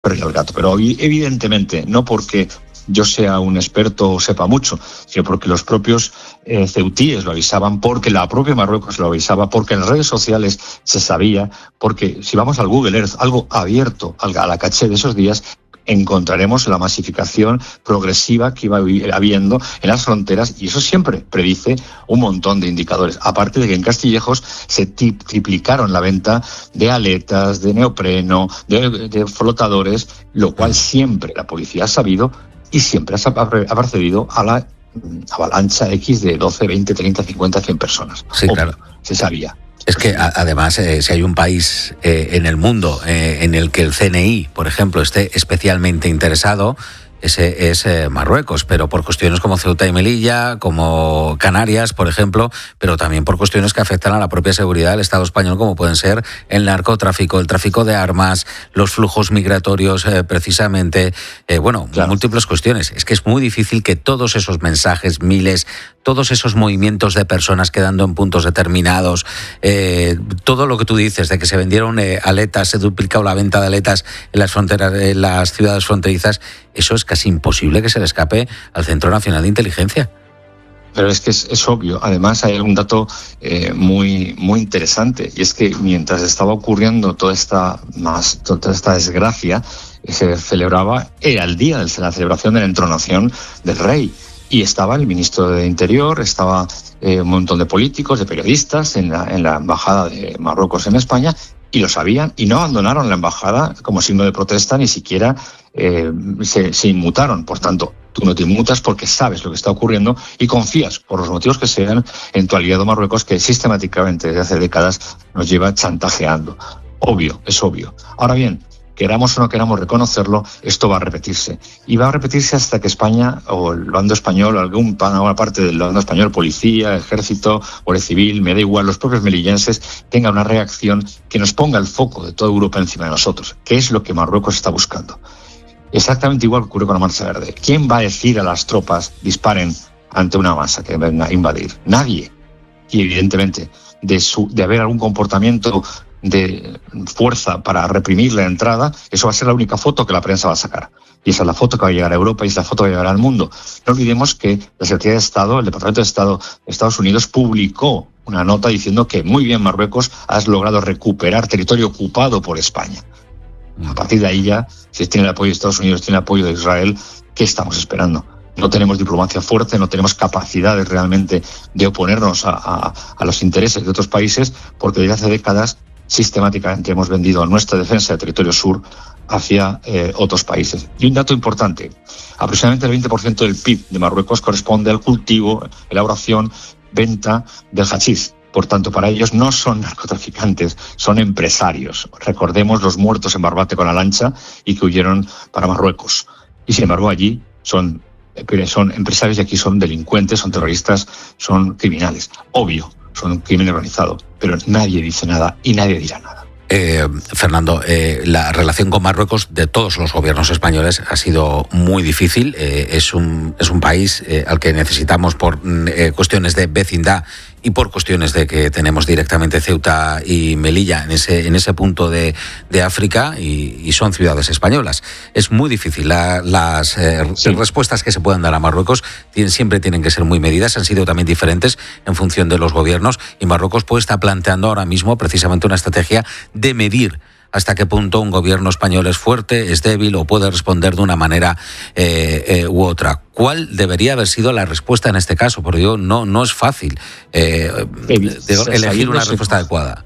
perro y al gato. Pero evidentemente, no porque yo sea un experto o sepa mucho, sino porque los propios ceutíes lo avisaban, porque la propia Marruecos lo avisaba, porque en las redes sociales se sabía, porque si vamos al Google Earth, algo abierto a la caché de esos días, encontraremos la masificación progresiva que iba habiendo en las fronteras, y eso siempre predice un montón de indicadores. Aparte de que en Castillejos se triplicaron la venta de aletas, de neopreno, de flotadores, lo cual siempre la policía ha sabido y siempre ha precedido a la avalancha X de 12, 20, 30, 50, 100 personas. Sí, claro. Se sabía. Es que además, si hay un país en el mundo en el que el CNI, por ejemplo, esté especialmente interesado, ese es Marruecos, pero por cuestiones como Ceuta y Melilla, como Canarias, por ejemplo, pero también por cuestiones que afectan a la propia seguridad del Estado español, como pueden ser el narcotráfico, el tráfico de armas, los flujos migratorios, precisamente, claro, múltiples cuestiones. Es que es muy difícil que todos esos mensajes, miles, todos esos movimientos de personas quedando en puntos determinados, todo lo que tú dices de que se vendieron aletas, se duplicó la venta de aletas en las fronteras, en las ciudades fronterizas, eso es casi imposible que se le escape al Centro Nacional de Inteligencia. Pero es que es obvio. Además, hay un dato muy interesante, y es que mientras estaba ocurriendo toda esta desgracia, se celebraba, era el día de la celebración de la entronación del rey, y estaba el ministro de Interior, estaba un montón de políticos, de periodistas en la embajada de Marruecos en España, y lo sabían, y no abandonaron la embajada como signo de protesta, ni siquiera se inmutaron. Por tanto, tú no te inmutas porque sabes lo que está ocurriendo y confías, por los motivos que sean, en tu aliado Marruecos, que sistemáticamente desde hace décadas nos lleva chantajeando. Obvio, es obvio. Ahora bien, queramos o no queramos reconocerlo, esto va a repetirse. Y va a repetirse hasta que España, o el bando español, o alguna parte del bando español, policía, ejército, guardia civil, me da igual, los propios melillenses, tengan una reacción que nos ponga el foco de toda Europa encima de nosotros, que es lo que Marruecos está buscando. Exactamente igual que ocurre con la Marcha Verde. ¿Quién va a decir a las tropas disparen ante una masa que venga a invadir? Nadie. Y evidentemente, de haber algún comportamiento de fuerza para reprimir la entrada, eso va a ser la única foto que la prensa va a sacar. Y esa es la foto que va a llegar a Europa y esa foto va a llegar al mundo. No olvidemos que la Secretaría de Estado, el Departamento de Estado de Estados Unidos, publicó una nota diciendo que muy bien, Marruecos, has logrado recuperar territorio ocupado por España. A partir de ahí ya, si tiene el apoyo de Estados Unidos, tiene el apoyo de Israel, ¿qué estamos esperando? No tenemos diplomacia fuerte, no tenemos capacidades realmente de oponernos a los intereses de otros países, porque desde hace décadas sistemáticamente hemos vendido nuestra defensa del territorio sur hacia otros países. Y un dato importante, aproximadamente el 20% del PIB de Marruecos corresponde al cultivo, elaboración, venta del hachís. Por tanto, para ellos no son narcotraficantes, son empresarios. Recordemos los muertos en Barbate con la lancha y que huyeron para Marruecos. Y sin embargo allí son empresarios y aquí son delincuentes, son terroristas, son criminales. Obvio, son un crimen organizado, pero nadie dice nada y nadie dirá nada. Fernando, la relación con Marruecos de todos los gobiernos españoles ha sido muy difícil. Es un país al que necesitamos por cuestiones de vecindad y por cuestiones de que tenemos directamente Ceuta y Melilla en ese punto de África y son ciudades españolas. Es muy difícil. Las respuestas que se puedan dar a Marruecos siempre tienen que ser muy medidas. Han sido también diferentes en función de los gobiernos y Marruecos está planteando ahora mismo precisamente una estrategia de medir hasta qué punto un gobierno español es fuerte, es débil o puede responder de una manera u otra. ¿Cuál debería haber sido la respuesta en este caso? Porque no es fácil elegir una respuesta adecuada.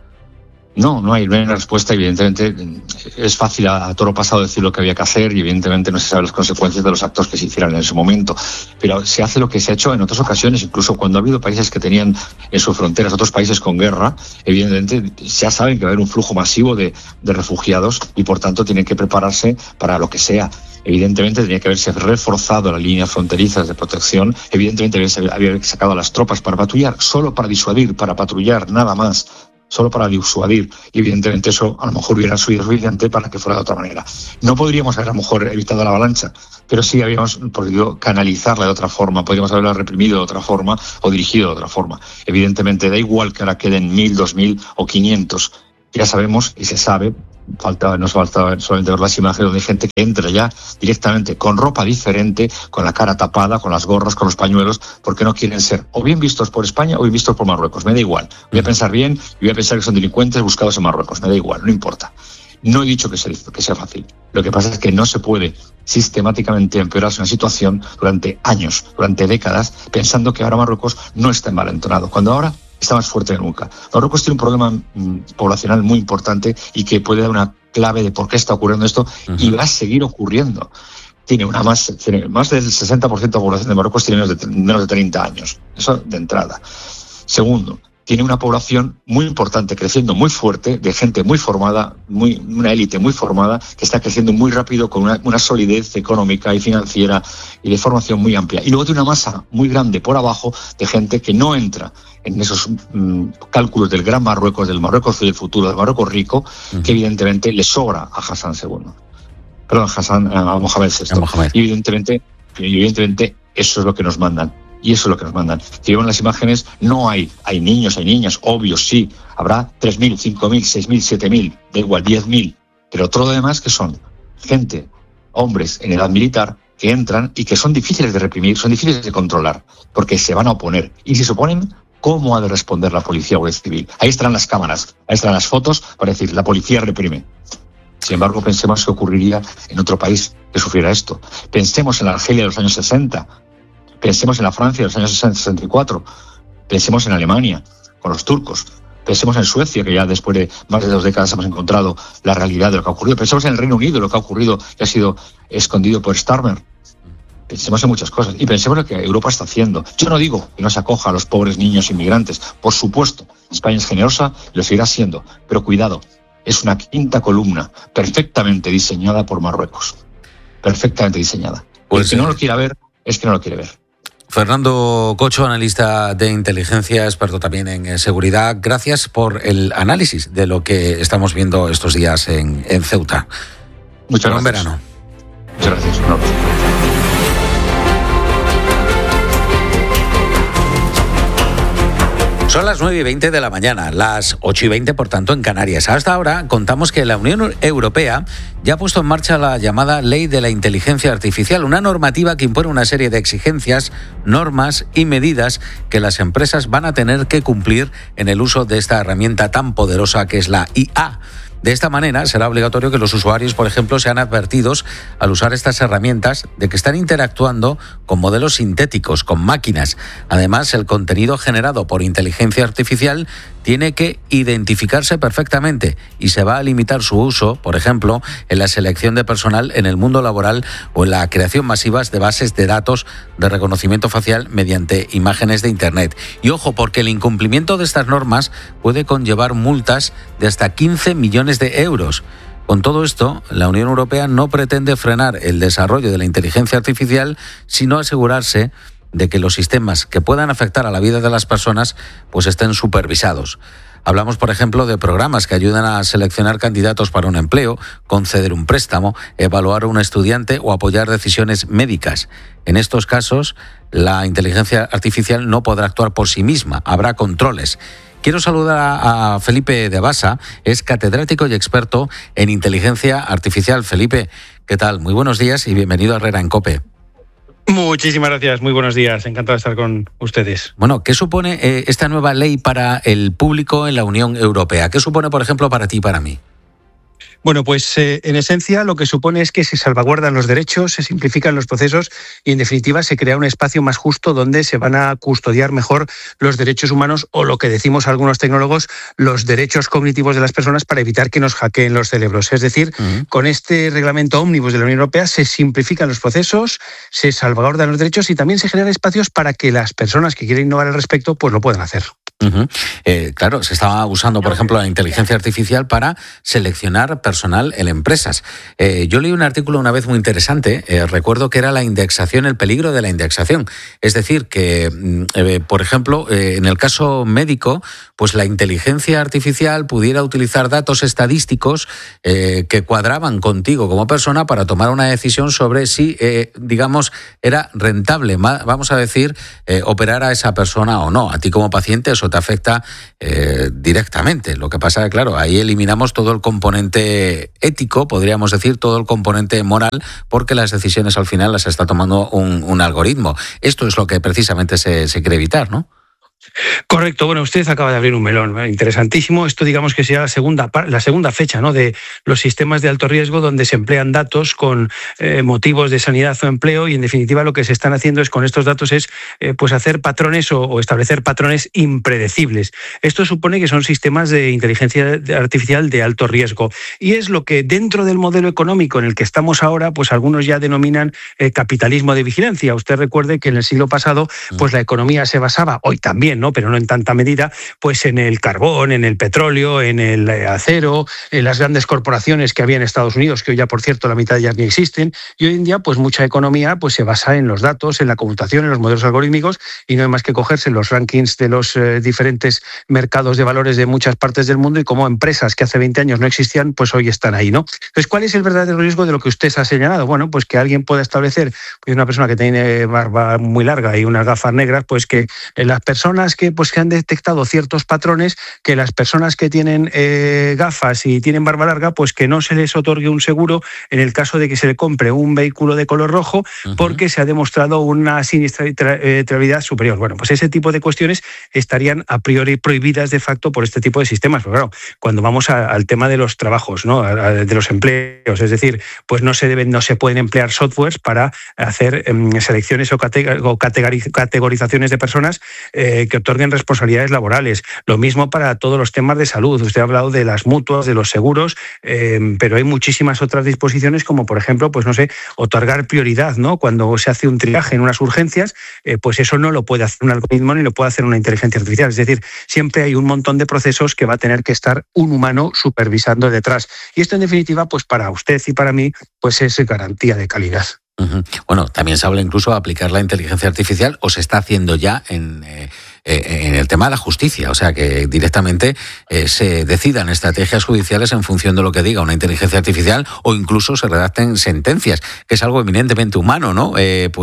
No hay una respuesta. Evidentemente es fácil a toro pasado decir lo que había que hacer y evidentemente no se saben las consecuencias de los actos que se hicieran en ese momento, pero se hace lo que se ha hecho en otras ocasiones, incluso cuando ha habido países que tenían en sus fronteras otros países con guerra. Evidentemente ya saben que va a haber un flujo masivo de refugiados y por tanto tienen que prepararse para lo que sea. Evidentemente tenía que haberse reforzado las líneas fronterizas de protección, evidentemente había sacado a las tropas para patrullar, solo para disuadir, para patrullar, nada más, solo para disuadir, y evidentemente eso a lo mejor hubiera sido suficiente para que fuera de otra manera. No podríamos haber a lo mejor evitado la avalancha, pero sí habíamos podido canalizarla de otra forma, podríamos haberla reprimido de otra forma o dirigido de otra forma. Evidentemente da igual que ahora queden 1.000, 2.000 o 500, ya sabemos y se sabe nos falta solamente ver las imágenes donde hay gente que entra ya directamente con ropa diferente, con la cara tapada, con las gorras, con los pañuelos, porque no quieren ser o bien vistos por España o bien vistos por Marruecos. Me da igual. Voy a pensar bien y voy a pensar que son delincuentes buscados en Marruecos. Me da igual, no importa. No he dicho que sea fácil. Lo que pasa es que no se puede sistemáticamente empeorarse una situación durante años, durante décadas, pensando que ahora Marruecos no está envalentonado, cuando ahora está más fuerte que nunca. Marruecos tiene un problema poblacional muy importante y que puede dar una clave de por qué está ocurriendo esto y va a seguir ocurriendo. Tiene más del 60% de la población de Marruecos tiene menos de 30 años. Eso de entrada. Segundo, tiene una población muy importante, creciendo muy fuerte, de gente muy formada, una élite muy formada, que está creciendo muy rápido con una solidez económica y financiera y de formación muy amplia. Y luego tiene una masa muy grande por abajo de gente que no entra en esos cálculos del gran Marruecos, del Marruecos del futuro, del Marruecos rico, que evidentemente le sobra a Hassan II. Perdón, a Mohamed VI. Y evidentemente eso es lo que nos mandan. Y eso es lo que nos mandan. Si vemos las imágenes, no hay niños, hay niñas, obvio, sí. Habrá 3.000, 5.000, 6.000, 7.000, da igual, 10.000. Pero todo lo demás que son gente, hombres en edad militar, que entran y que son difíciles de reprimir, son difíciles de controlar, porque se van a oponer. Y si se oponen, ¿cómo ha de responder la policía o Guardia Civil? Ahí estarán las cámaras, ahí estarán las fotos para decir, la policía reprime. Sin embargo, pensemos qué ocurriría en otro país que sufriera esto. Pensemos en la Argelia de los años 60, pensemos en la Francia de los años 64, pensemos en Alemania, con los turcos, pensemos en Suecia, que ya después de más de 2 décadas hemos encontrado la realidad de lo que ha ocurrido, pensemos en el Reino Unido, lo que ha ocurrido y ha sido escondido por Starmer. Pensemos en muchas cosas y pensemos en lo que Europa está haciendo. Yo no digo que no se acoja a los pobres niños inmigrantes, por supuesto, España es generosa y lo seguirá siendo, pero cuidado, es una quinta columna perfectamente diseñada por Marruecos, perfectamente diseñada. Pues el que no lo quiera ver, es que no lo quiere ver. Fernando Cocho, analista de inteligencia, experto también en seguridad. Gracias por el análisis de lo que estamos viendo estos días en Ceuta. Muchas gracias. Buen verano. Muchas gracias. Son las 9:20 de la mañana, las 8:20 por tanto en Canarias. Hasta ahora contamos que la Unión Europea ya ha puesto en marcha la llamada Ley de la Inteligencia Artificial, una normativa que impone una serie de exigencias, normas y medidas que las empresas van a tener que cumplir en el uso de esta herramienta tan poderosa que es la IA. De esta manera, será obligatorio que los usuarios, por ejemplo, sean advertidos al usar estas herramientas de que están interactuando con modelos sintéticos, con máquinas. Además, el contenido generado por inteligencia artificial tiene que identificarse perfectamente y se va a limitar su uso, por ejemplo, en la selección de personal en el mundo laboral o en la creación masiva de bases de datos de reconocimiento facial mediante imágenes de Internet. Y ojo, porque el incumplimiento de estas normas puede conllevar multas de hasta 15 millones de euros. Con todo esto, la Unión Europea no pretende frenar el desarrollo de la inteligencia artificial, sino asegurarse de que los sistemas que puedan afectar a la vida de las personas pues estén supervisados. Hablamos, por ejemplo, de programas que ayudan a seleccionar candidatos para un empleo, conceder un préstamo, evaluar a un estudiante o apoyar decisiones médicas. En estos casos, la inteligencia artificial no podrá actuar por sí misma, habrá controles. Quiero saludar a Felipe de Basa, es catedrático y experto en inteligencia artificial. Felipe, ¿qué tal? Muy buenos días y bienvenido a Herrera en COPE. Muchísimas gracias, muy buenos días, encantado de estar con ustedes. Bueno, ¿qué supone esta nueva ley para el público en la Unión Europea? ¿Qué supone, por ejemplo, para ti y para mí? Bueno, pues en esencia lo que supone es que se salvaguardan los derechos, se simplifican los procesos y en definitiva se crea un espacio más justo donde se van a custodiar mejor los derechos humanos o lo que decimos algunos tecnólogos, los derechos cognitivos de las personas para evitar que nos hackeen los cerebros. Es decir, con este reglamento ómnibus de la Unión Europea se simplifican los procesos, se salvaguardan los derechos y también se generan espacios para que las personas que quieren innovar al respecto pues lo puedan hacer. Claro, se estaba usando, por ejemplo, la inteligencia artificial para seleccionar personal en empresas. Yo leí un artículo una vez muy interesante, recuerdo que era la indexación, el peligro de la indexación. Es decir, que, por ejemplo, en el caso médico, pues la inteligencia artificial pudiera utilizar datos estadísticos que cuadraban contigo como persona para tomar una decisión sobre si, digamos, era rentable, vamos a decir, operar a esa persona o no. A ti como paciente eso te afecta directamente. Lo que pasa es que, claro, ahí eliminamos todo el componente ético, podríamos decir, todo el componente moral, porque las decisiones al final las está tomando un algoritmo. Esto es lo que precisamente se quiere evitar, ¿no? Correcto. Bueno, usted acaba de abrir un melón interesantísimo. Esto, digamos que sea la segunda fecha, ¿no?, de los sistemas de alto riesgo, donde se emplean datos con motivos de sanidad o empleo, y en definitiva lo que se están haciendo es con estos datos es pues hacer patrones o establecer patrones impredecibles. Esto supone que son sistemas de inteligencia artificial de alto riesgo, y es lo que dentro del modelo económico en el que estamos ahora, pues algunos ya denominan capitalismo de vigilancia. Usted recuerde que en el siglo pasado pues la economía se basaba, hoy también, ¿no?, pero no en tanta medida, pues en el carbón, en el petróleo, en el acero, en las grandes corporaciones que había en Estados Unidos, que hoy ya, por cierto, la mitad ya ni existen, y hoy en día pues mucha economía pues se basa en los datos, en la computación, en los modelos algorítmicos, y no hay más que cogerse los rankings de los diferentes mercados de valores de muchas partes del mundo, y como empresas que hace 20 años no existían, pues hoy están ahí, ¿no? Entonces, ¿cuál es el verdadero riesgo de lo que usted ha señalado? Bueno, pues que alguien pueda establecer, pues una persona que tiene barba muy larga y unas gafas negras, pues que las personas que han detectado ciertos patrones, que las personas que tienen gafas y tienen barba larga, pues que no se les otorgue un seguro en el caso de que se le compre un vehículo de color rojo, porque se ha demostrado una siniestralidad superior. Bueno, pues ese tipo de cuestiones estarían a priori prohibidas de facto por este tipo de sistemas. Pero claro, cuando vamos al tema de los trabajos, ¿no?, de los empleos, es decir, pues no se pueden emplear softwares para hacer selecciones o categorizaciones de personas que otorguen responsabilidades laborales. Lo mismo para todos los temas de salud. Usted ha hablado de las mutuas, de los seguros, pero hay muchísimas otras disposiciones, como por ejemplo, pues no sé, otorgar prioridad, ¿no?, cuando se hace un triaje en unas urgencias, pues eso no lo puede hacer un algoritmo ni lo puede hacer una inteligencia artificial. Es decir, siempre hay un montón de procesos que va a tener que estar un humano supervisando detrás. Y esto, en definitiva, pues para usted y para mí, pues es garantía de calidad. Bueno, también se habla incluso de aplicar la inteligencia artificial, o se está haciendo ya en el tema de la justicia, o sea que directamente se decidan estrategias judiciales en función de lo que diga una inteligencia artificial, o incluso se redacten sentencias, que es algo eminentemente humano, ¿no?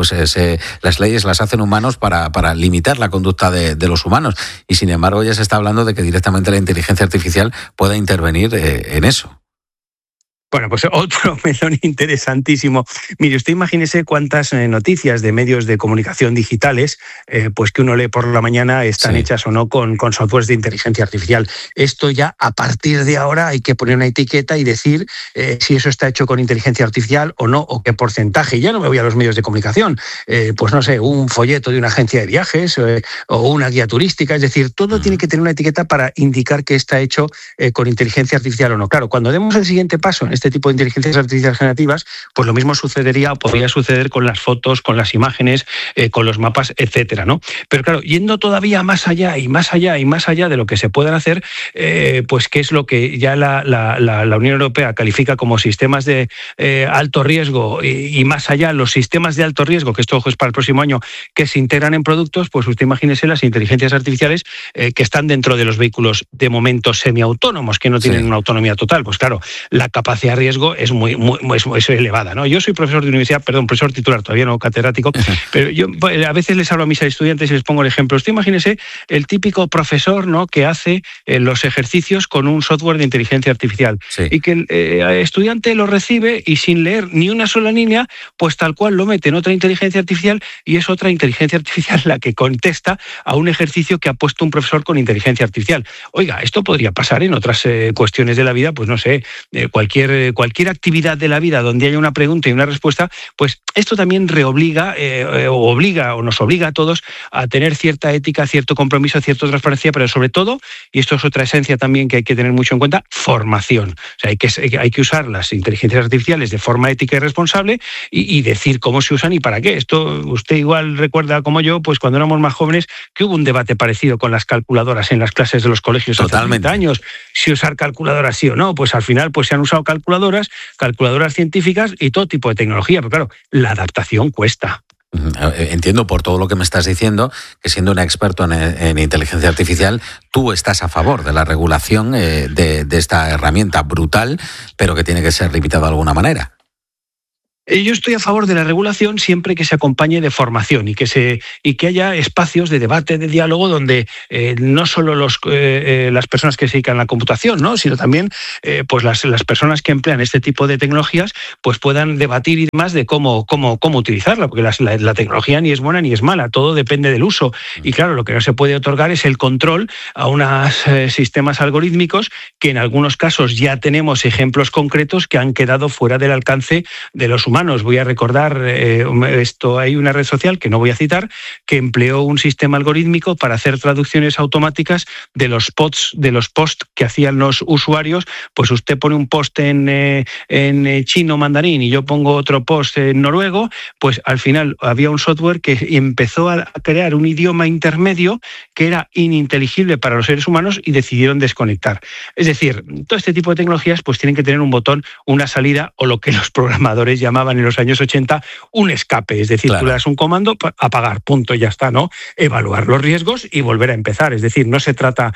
Las leyes las hacen humanos para limitar la conducta de los humanos, y sin embargo ya se está hablando de que directamente la inteligencia artificial pueda intervenir en eso. Bueno, pues otro melón interesantísimo. Mire, usted imagínese cuántas noticias de medios de comunicación digitales, pues que uno lee por la mañana, están hechas o no con softwares de inteligencia artificial. Esto ya, a partir de ahora, hay que poner una etiqueta y decir si eso está hecho con inteligencia artificial o no, o qué porcentaje. Ya no me voy a los medios de comunicación, pues no sé, un folleto de una agencia de viajes o una guía turística. Es decir, todo tiene que tener una etiqueta para indicar que está hecho con inteligencia artificial o no. Claro, cuando demos el siguiente paso en este tipo de inteligencias artificiales generativas, pues lo mismo sucedería o podría suceder con las fotos, con las imágenes, con los mapas, etcétera, ¿no? Pero claro, yendo todavía más allá y más allá y más allá de lo que se puedan hacer, pues qué es lo que ya la Unión Europea califica como sistemas de alto riesgo, y más allá los sistemas de alto riesgo, que esto es para el próximo año, que se integran en productos, pues usted imagínese las inteligencias artificiales que están dentro de los vehículos de momento semiautónomos, que no tienen una autonomía total. Pues claro, la capacidad de riesgo es muy elevada, ¿no? Yo soy profesor titular, todavía no catedrático, pero yo a veces les hablo a mis estudiantes y les pongo el ejemplo. Usted imagínese el típico profesor, ¿no?, que hace los ejercicios con un software de inteligencia artificial, y que el estudiante lo recibe y sin leer ni una sola línea, pues tal cual lo mete en otra inteligencia artificial, y es otra inteligencia artificial la que contesta a un ejercicio que ha puesto un profesor con inteligencia artificial. Oiga, esto podría pasar en otras cuestiones de la vida, pues no sé, cualquier actividad de la vida donde haya una pregunta y una respuesta, pues esto también nos obliga a todos a tener cierta ética, cierto compromiso, cierta transparencia, pero sobre todo, y esto es otra esencia también que hay que tener mucho en cuenta, formación. O sea, hay que usar las inteligencias artificiales de forma ética y responsable, y decir cómo se usan y para qué. Esto usted igual recuerda, como yo, pues cuando éramos más jóvenes, que hubo un debate parecido con las calculadoras en las clases de los colegios hace 30 años, si usar calculadoras sí o no. Pues al final pues se han usado calculadoras científicas y todo tipo de tecnología, pero claro, la adaptación cuesta. Entiendo por todo lo que me estás diciendo que, siendo un experto en inteligencia artificial, tú estás a favor de la regulación de esta herramienta brutal, pero que tiene que ser limitada de alguna manera. Yo estoy a favor de la regulación siempre que se acompañe de formación y que haya espacios de debate, de diálogo, donde no solo las personas que se dedican a la computación, ¿no?, sino también pues las personas que emplean este tipo de tecnologías pues puedan debatir y demás de cómo utilizarla, porque la tecnología ni es buena ni es mala, todo depende del uso. Y claro, lo que no se puede otorgar es el control a unos sistemas algorítmicos que en algunos casos ya tenemos ejemplos concretos que han quedado fuera del alcance de los humanos. Voy a recordar hay una red social que no voy a citar que empleó un sistema algorítmico para hacer traducciones automáticas de los posts que hacían los usuarios. Pues usted pone un post en chino mandarín y yo pongo otro post en noruego, pues al final había un software que empezó a crear un idioma intermedio que era ininteligible para los seres humanos y decidieron desconectar. Es decir, todo este tipo de tecnologías pues tienen que tener un botón, una salida o lo que los programadores llamaban en los años 80 un escape. Es decir, claro, tú le das un comando, apagar, punto, ya está, ¿no? Evaluar los riesgos y volver a empezar. Es decir, no se trata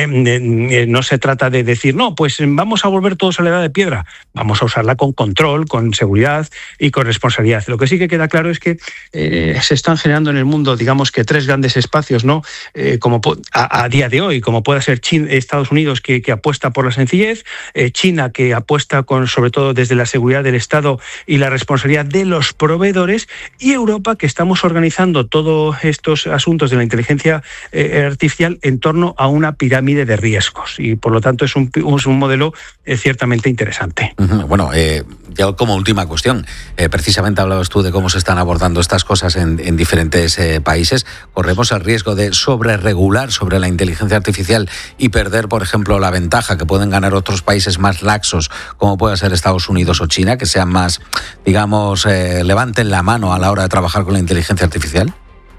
de decir, no, pues vamos a volver todos a la edad de piedra. Vamos a usarla con control, con seguridad y con responsabilidad. Lo que sí que queda claro es que se están generando en el mundo, digamos que 3 grandes espacios, ¿no? Como a día de hoy, como pueda ser Estados Unidos, que apuesta por la sencillez, China, que apuesta sobre todo desde la seguridad del Estado y la responsabilidad de los proveedores, y Europa, que estamos organizando todos estos asuntos de la inteligencia artificial en torno a una pirámide de riesgos. Y por lo tanto es un modelo ciertamente interesante. Bueno, ya como última cuestión, precisamente hablabas tú de cómo se están abordando estas cosas en diferentes países. ¿Corremos el riesgo de sobreregular sobre la inteligencia artificial y perder, por ejemplo, la ventaja que pueden ganar otros países más laxos, como pueda ser Estados Unidos o China, que sean más, digamos, levanten la mano a la hora de trabajar con la inteligencia artificial?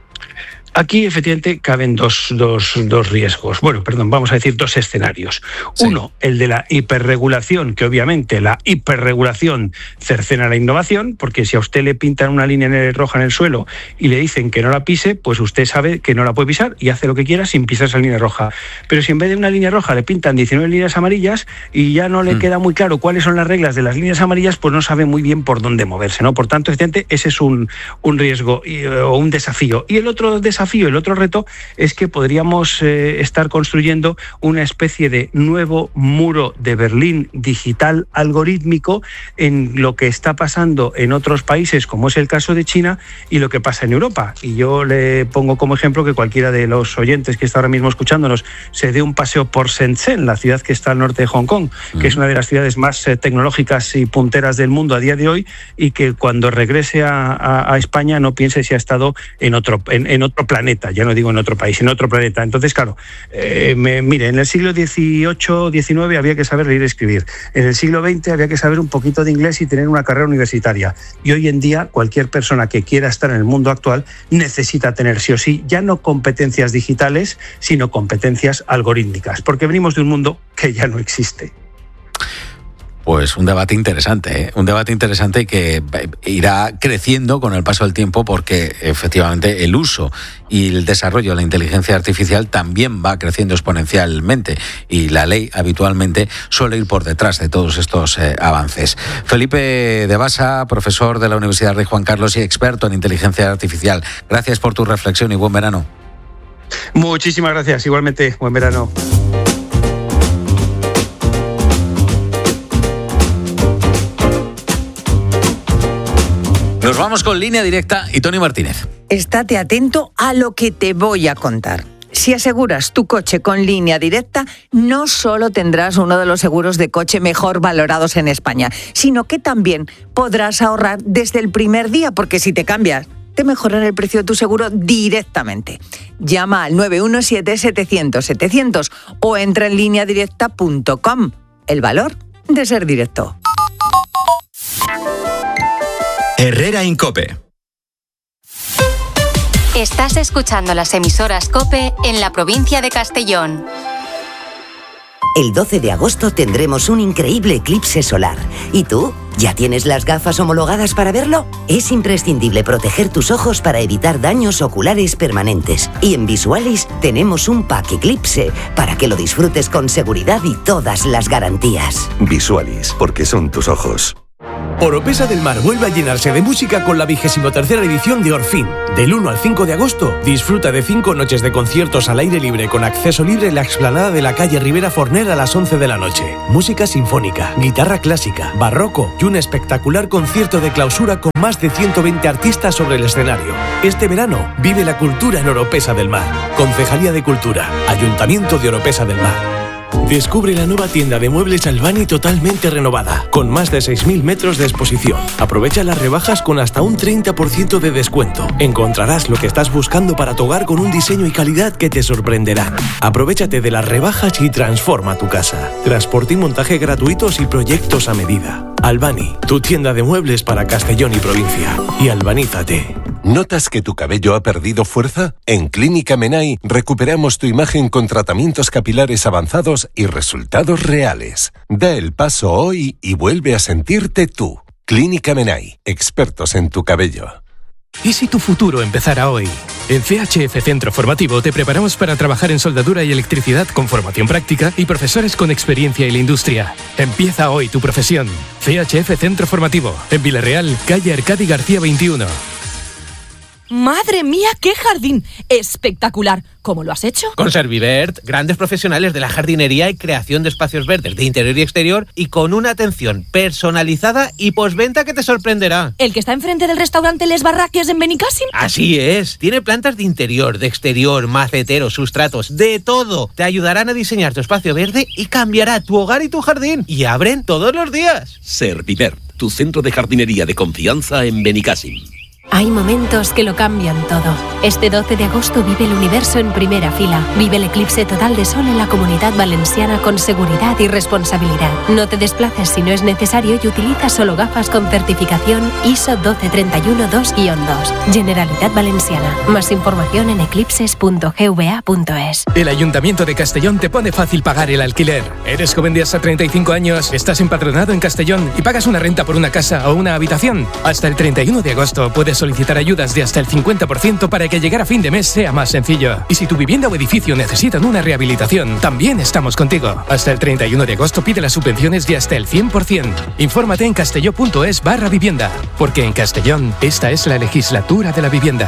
Aquí, efectivamente, caben dos riesgos. Bueno, perdón, vamos a decir 2 escenarios. Sí. Uno, el de la hiperregulación, que obviamente la hiperregulación cercena la innovación, porque si a usted le pintan una línea roja en el suelo y le dicen que no la pise, pues usted sabe que no la puede pisar y hace lo que quiera sin pisar esa línea roja. Pero si en vez de una línea roja le pintan 19 líneas amarillas y ya no le queda muy claro cuáles son las reglas de las líneas amarillas, pues no sabe muy bien por dónde moverse, ¿no? Por tanto, efectivamente, ese es un riesgo o un desafío. Y el otro desafío, el otro reto, es que podríamos estar construyendo una especie de nuevo muro de Berlín digital algorítmico en lo que está pasando en otros países, como es el caso de China, y lo que pasa en Europa. Y yo le pongo como ejemplo que cualquiera de los oyentes que está ahora mismo escuchándonos se dé un paseo por Shenzhen, la ciudad que está al norte de Hong Kong, que es una de las ciudades más tecnológicas y punteras del mundo a día de hoy, y que cuando regrese a España no piense si ha estado en otro planeta, ya no digo en otro país, en otro planeta. Entonces, claro, mire, en el siglo XVIII, XIX había que saber leer y escribir. En el siglo XX había que saber un poquito de inglés y tener una carrera universitaria. Y hoy en día, cualquier persona que quiera estar en el mundo actual necesita tener sí o sí ya no competencias digitales, sino competencias algorítmicas, porque venimos de un mundo que ya no existe. Pues un debate interesante, ¿eh? Un debate interesante que irá creciendo con el paso del tiempo, porque efectivamente el uso y el desarrollo de la inteligencia artificial también va creciendo exponencialmente y la ley habitualmente suele ir por detrás de todos estos avances. Felipe de Basa, profesor de la Universidad Rey Juan Carlos y experto en inteligencia artificial, gracias por tu reflexión y buen verano. Muchísimas gracias, igualmente, buen verano. Nos vamos con Línea Directa y Tony Martínez. Estate atento a lo que te voy a contar. Si aseguras tu coche con Línea Directa, no solo tendrás uno de los seguros de coche mejor valorados en España, sino que también podrás ahorrar desde el primer día, porque si te cambias, te mejoran el precio de tu seguro directamente. Llama al 917-700-700 o entra en lineadirecta.com. El valor de ser directo. Herrera Incope. Estás escuchando las emisoras COPE en la provincia de Castellón. El 12 de agosto tendremos un increíble eclipse solar. ¿Y tú? ¿Ya tienes las gafas homologadas para verlo? Es imprescindible proteger tus ojos para evitar daños oculares permanentes. Y en Visualis tenemos un pack eclipse para que lo disfrutes con seguridad y todas las garantías. Visualis, porque son tus ojos. Oropesa del Mar vuelve a llenarse de música con la 23ª edición de Orfín. Del 1 al 5 de agosto, disfruta de 5 noches de conciertos al aire libre con acceso libre en la explanada de la calle Rivera Forner a las 11 de la noche. Música sinfónica, guitarra clásica, barroco y un espectacular concierto de clausura con más de 120 artistas sobre el escenario. Este verano, vive la cultura en Oropesa del Mar. Concejalía de Cultura, Ayuntamiento de Oropesa del Mar. Descubre la nueva tienda de muebles Albani totalmente renovada, con más de 6.000 metros de exposición. Aprovecha las rebajas con hasta un 30% de descuento. Encontrarás lo que estás buscando para tu hogar con un diseño y calidad que te sorprenderán. Aprovechate de las rebajas y transforma tu casa. Transporte y montaje gratuitos y proyectos a medida. Albani, tu tienda de muebles para Castellón y provincia. Y albanízate. ¿Notas que tu cabello ha perdido fuerza? En Clínica Menai recuperamos tu imagen con tratamientos capilares avanzados y resultados reales. Da el paso hoy y vuelve a sentirte tú. Clínica Menai, expertos en tu cabello. ¿Y si tu futuro empezara hoy? En CHF Centro Formativo te preparamos para trabajar en soldadura y electricidad con formación práctica y profesores con experiencia en la industria. Empieza hoy tu profesión. CHF Centro Formativo, en Villarreal, calle Arcadi García 21. ¡Madre mía, qué jardín! ¡Espectacular! ¿Cómo lo has hecho? Con Servivert, grandes profesionales de la jardinería y creación de espacios verdes de interior y exterior y con una atención personalizada y postventa que te sorprenderá. ¿El que está enfrente del restaurante Les Barraques en Benicàssim? Así es. Tiene plantas de interior, de exterior, maceteros, sustratos, de todo. Te ayudarán a diseñar tu espacio verde y cambiará tu hogar y tu jardín. Y abren todos los días. Servivert, tu centro de jardinería de confianza en Benicàssim. Hay momentos que lo cambian todo. Este 12 de agosto vive el universo en primera fila. Vive el eclipse total de sol en la Comunidad Valenciana con seguridad y responsabilidad. No te desplaces si no es necesario y utiliza solo gafas con certificación ISO 12312-2. Generalitat Valenciana. Más información en eclipses.gva.es. El Ayuntamiento de Castellón te pone fácil pagar el alquiler. ¿Eres joven de hasta 35 años? ¿Estás empadronado en Castellón y pagas una renta por una casa o una habitación? Hasta el 31 de agosto puedes solicitar ayudas de hasta el 50% para que llegar a fin de mes sea más sencillo. Y si tu vivienda o edificio necesitan una rehabilitación, también estamos contigo. Hasta el 31 de agosto pide las subvenciones de hasta el 100%. Infórmate en castelló.es/vivienda, porque en Castellón esta es la legislatura de la vivienda.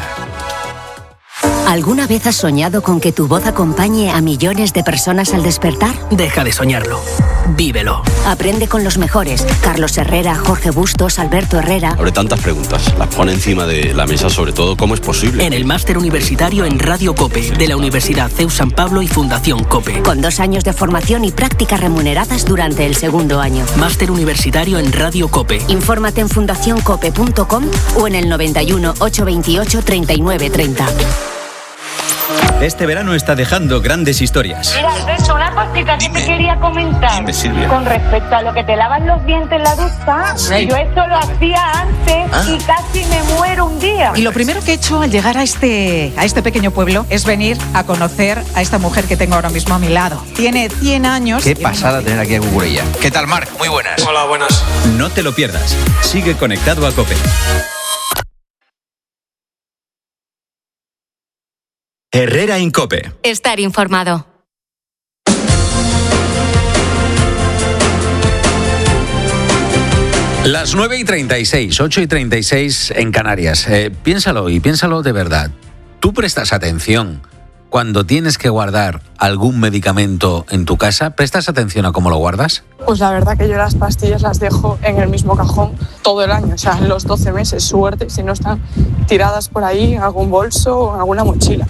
¿Alguna vez has soñado con que tu voz acompañe a millones de personas al despertar? Deja de soñarlo. Vívelo. Aprende con los mejores. Carlos Herrera, Jorge Bustos, Alberto Herrera. Abre tantas preguntas. Las pone encima de la mesa, sobre todo, ¿cómo es posible? En el máster universitario en Radio COPE, de la Universidad CEU San Pablo y Fundación COPE. Con 2 años de formación y prácticas remuneradas durante el segundo año. Máster universitario en Radio COPE. Infórmate en fundacioncope.com o en el 91 828 3930. Este verano está dejando grandes historias. Mira, Alberto, una cosita que te quería comentar. Dime, Silvia. Con respecto a lo que te lavan los dientes en la ducha, Sí. yo esto lo hacía antes y casi me muero un día. Y lo primero que he hecho al llegar a este pequeño pueblo es venir a conocer a esta mujer que tengo ahora mismo a mi lado. Tiene 100 años. Qué pasada tener aquí a Cucurella. ¿Qué tal, Marc? Muy buenas. Hola, buenas. No te lo pierdas. Sigue conectado a COPE. Herrera en COPE. Estar informado. Las 9:36, 8:36 en Canarias. Piénsalo y piénsalo de verdad. ¿Tú prestas atención cuando tienes que guardar algún medicamento en tu casa? ¿Prestas atención a cómo lo guardas? Pues la verdad que yo las pastillas las dejo en el mismo cajón todo el año, o sea, los 12 meses, suerte, si no están tiradas por ahí en algún bolso o en alguna mochila.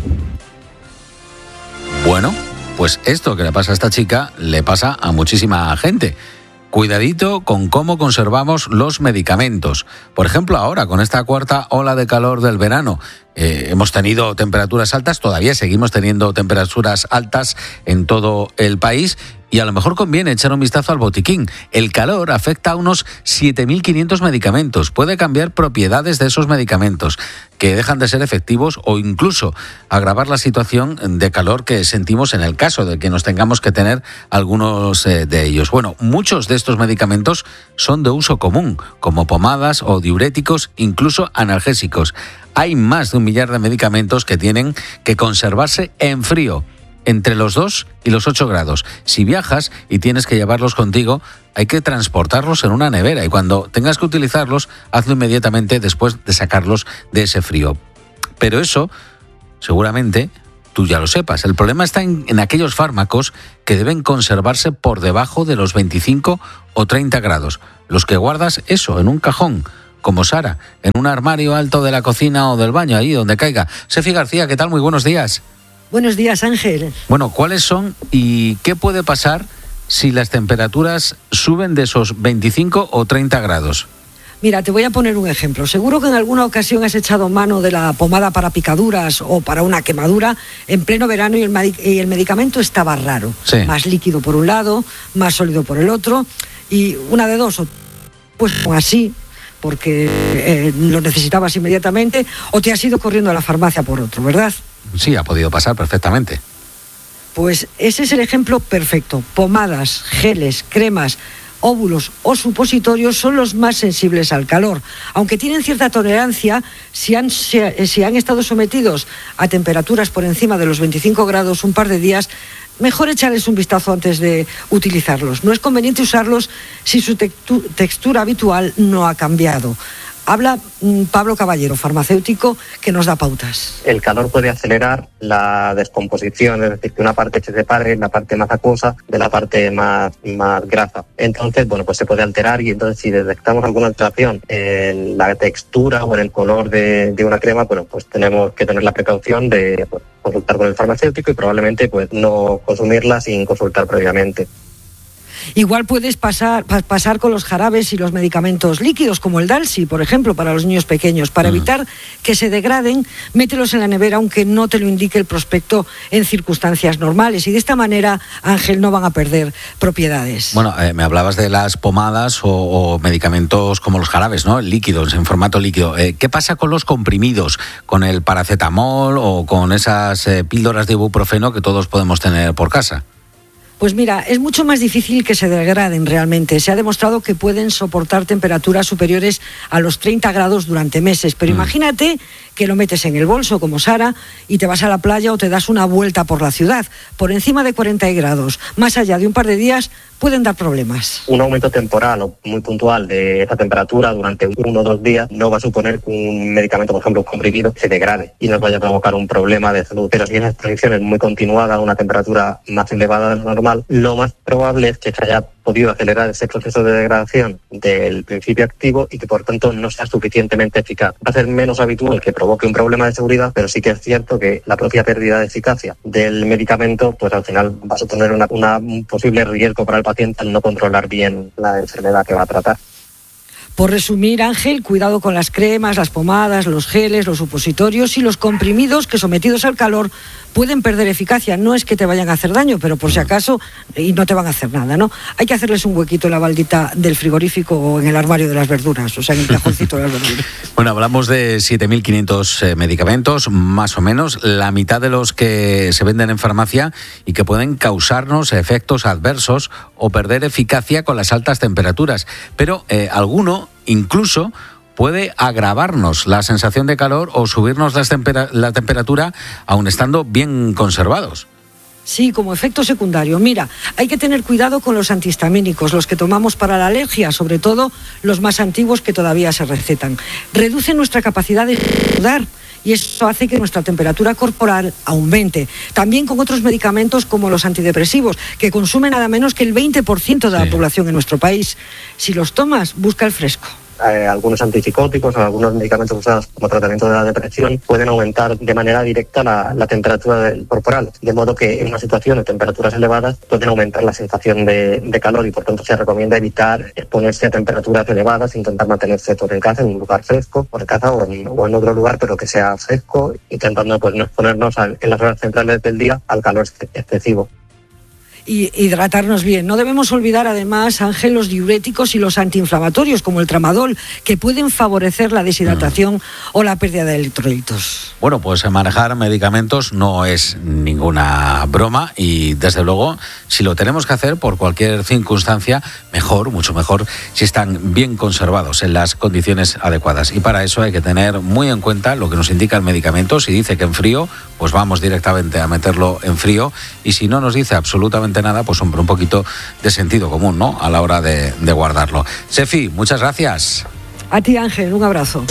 Bueno, pues esto que le pasa a esta chica le pasa a muchísima gente. Cuidadito con cómo conservamos los medicamentos. Por ejemplo, ahora con esta cuarta ola de calor del verano, hemos tenido temperaturas altas, todavía seguimos teniendo temperaturas altas en todo el país y a lo mejor conviene echar un vistazo al botiquín. El calor afecta a unos 7.500 medicamentos. Puede cambiar propiedades de esos medicamentos que dejan de ser efectivos o incluso agravar la situación de calor que sentimos en el caso de que nos tengamos que tener algunos de ellos. Bueno, muchos de estos medicamentos son de uso común, como pomadas o diuréticos, incluso analgésicos. Hay más de 1 millar de medicamentos que tienen que conservarse en frío. entre los 2 y los 8 grados. Si viajas y tienes que llevarlos contigo, hay que transportarlos en una nevera y cuando tengas que utilizarlos, hazlo inmediatamente después de sacarlos de ese frío. Pero eso, seguramente, tú ya lo sepas. El problema está en aquellos fármacos que deben conservarse por debajo de los 25 o 30 grados. Los que guardas eso en un cajón, como Sara, en un armario alto de la cocina o del baño, ahí donde caiga. Sefi García, ¿qué tal? Muy buenos días. Buenos días, Ángel. Bueno, ¿cuáles son y qué puede pasar si las temperaturas suben de esos 25 o 30 grados? Mira, te voy a poner un ejemplo. Seguro que en alguna ocasión has echado mano de la pomada para picaduras o para una quemadura en pleno verano y el medicamento estaba raro. Sí. Más líquido por un lado, más sólido por el otro. Y una de dos, pues así, porque lo necesitabas inmediatamente, o te has ido corriendo a la farmacia por otro, ¿verdad? Sí, ha podido pasar perfectamente. Pues ese es el ejemplo perfecto. Pomadas, geles, cremas, óvulos o supositorios son los más sensibles al calor. Aunque tienen cierta tolerancia, si han estado sometidos a temperaturas por encima de los 25 grados un par de días, mejor echarles un vistazo antes de utilizarlos. No es conveniente usarlos si su textura habitual no ha cambiado. Habla Pablo Caballero, farmacéutico, que nos da pautas. El calor puede acelerar la descomposición, es decir, que una parte se separe, la parte más acuosa, de la parte más grasa. Entonces, bueno, pues se puede alterar y entonces si detectamos alguna alteración en la textura o en el color de una crema, bueno, pues tenemos que tener la precaución de consultar con el farmacéutico y probablemente pues no consumirla sin consultar previamente. Igual puedes pasar con los jarabes y los medicamentos líquidos, como el Dalsi, por ejemplo, para los niños pequeños. Para evitar que se degraden, mételos en la nevera, aunque no te lo indique el prospecto en circunstancias normales. Y de esta manera, Ángel, no van a perder propiedades. Bueno, me hablabas de las pomadas o medicamentos como los jarabes, ¿no? Líquidos, en formato líquido. ¿Qué pasa con los comprimidos? ¿Con el paracetamol o con esas píldoras de ibuprofeno que todos podemos tener por casa? Pues mira, es mucho más difícil que se degraden realmente. Se ha demostrado que pueden soportar temperaturas superiores a los 30 grados durante meses. Pero imagínate que lo metes en el bolso, como Sara, y te vas a la playa o te das una vuelta por la ciudad. Por encima de 40 grados, más allá de un par de días, pueden dar problemas. Un aumento temporal o muy puntual de esa temperatura durante 1 o 2 días no va a suponer que un medicamento, por ejemplo, un comprimido, se degrade y nos vaya a provocar un problema de salud. Pero si esa exposición es muy continuada a una temperatura más elevada de lo normal, lo más probable es que se haya podido acelerar ese proceso de degradación del principio activo y que por tanto no sea suficientemente eficaz. Va a ser menos habitual que provoque un problema de seguridad, pero sí que es cierto que la propia pérdida de eficacia del medicamento, pues al final va a suponer un posible riesgo para el paciente al no controlar bien la enfermedad que va a tratar. Por resumir, Ángel, cuidado con las cremas, las pomadas, los geles, los supositorios y los comprimidos que sometidos al calor pueden perder eficacia. No es que te vayan a hacer daño, pero por si acaso, y no te van a hacer nada, ¿no? Hay que hacerles un huequito en la baldita del frigorífico o en el armario de las verduras, o sea, en el cajoncito de las verduras. Bueno, hablamos de 7.500 medicamentos, más o menos, la mitad de los que se venden en farmacia y que pueden causarnos efectos adversos o perder eficacia con las altas temperaturas. Pero alguno incluso puede agravarnos la sensación de calor o subirnos la temperatura aun estando bien conservados. Sí, como efecto secundario. Mira, hay que tener cuidado con los antihistamínicos, los que tomamos para la alergia, sobre todo los más antiguos que todavía se recetan. Reducen nuestra capacidad de sudar y eso hace que nuestra temperatura corporal aumente. También con otros medicamentos como los antidepresivos, que consumen nada menos que el 20% de la población en nuestro país. Si los tomas, busca el fresco. Algunos antipsicóticos o algunos medicamentos usados como tratamiento de la depresión pueden aumentar de manera directa la temperatura corporal, de modo que en una situación de temperaturas elevadas pueden aumentar la sensación de calor y por tanto se recomienda evitar exponerse a temperaturas elevadas, intentar mantenerse todo en casa, en un lugar fresco, por casa o en otro lugar, pero que sea fresco, intentando pues no exponernos en las horas centrales del día al calor excesivo. Y hidratarnos bien. No debemos olvidar además, Ángel, los diuréticos y los antiinflamatorios como el tramadol, que pueden favorecer la deshidratación o la pérdida de electrolitos. Bueno, pues manejar medicamentos no es ninguna broma y desde luego si lo tenemos que hacer por cualquier circunstancia, mejor, mucho mejor, si están bien conservados en las condiciones adecuadas. Y para eso hay que tener muy en cuenta lo que nos indica el medicamento. Si dice que en frío, pues vamos directamente a meterlo en frío, y si no nos dice absolutamente nada, pues hombre, un poquito de sentido común, ¿no?, a la hora de guardarlo. Sefi, muchas gracias. A ti, Ángel, un abrazo.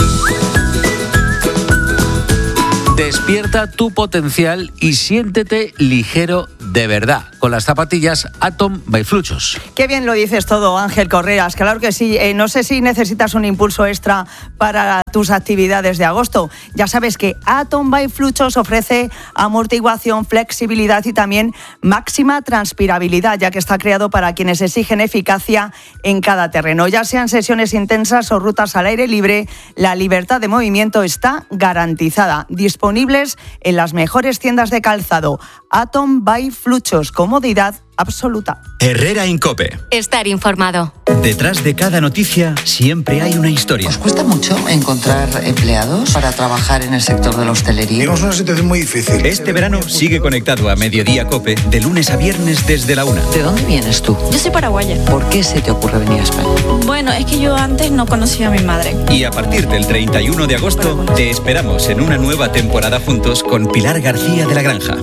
Despierta tu potencial y siéntete ligero de verdad con las zapatillas Atom by Fluchos. Qué bien lo dices todo, Ángel Correas. Claro que sí. No sé si necesitas un impulso extra para tus actividades de agosto. Ya sabes que Atom by Fluchos ofrece amortiguación, flexibilidad y también máxima transpirabilidad, ya que está creado para quienes exigen eficacia en cada terreno. Ya sean sesiones intensas o rutas al aire libre, la libertad de movimiento está garantizada. Disponibles en las mejores tiendas de calzado. Atom by Fluchos, comodidad absoluta. Herrera Incope. Estar informado. Detrás de cada noticia siempre hay una historia. ¿Os cuesta mucho encontrar empleados para trabajar en el sector de la hostelería? Tenemos una situación muy difícil. Este verano sigue conectado a Mediodía Cope de lunes a viernes desde la 1. ¿De dónde vienes tú? Yo soy paraguaya. ¿Por qué se te ocurre venir a España? Bueno, es que yo antes no conocía a mi madre. Y a partir del 31 de agosto te esperamos en una nueva temporada juntos con Pilar García de la Granja.